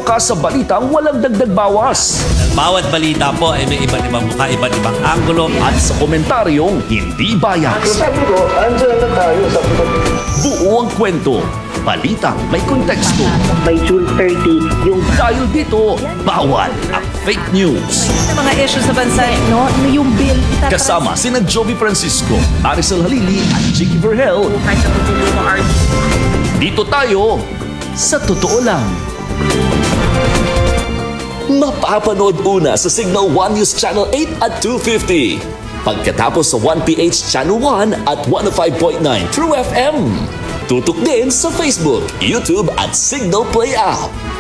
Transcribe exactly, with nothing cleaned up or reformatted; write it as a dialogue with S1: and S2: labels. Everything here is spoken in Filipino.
S1: ka sa balitang walang dagdag bawas.
S2: Bawat balita po ay may iba't ibang mukha, iba't ibang anggulo.
S1: At sa komentaryong hindi bias.
S3: Sabi ko, andyan na tayo. Sabi ko,
S1: Buo ang kwento. Balitang may konteksto.
S4: By June thirty, yung
S1: Dahil dito, bawal ang fake news.
S5: Sa mga issue sa bansa, no, yung bill. itatrans-
S1: Kasama sina Jovi Francisco, Maricel Halili at Chicky Vergel.
S5: Kahit sa tutulong mo, Art.
S1: Dito tayo sa totoo lang.
S6: Mapapanood una sa Signal one News Channel eight at two fifty. Pagkatapos sa one P H Channel one at one oh five point nine True F M. Tutok din sa Facebook, YouTube at Signal Play app.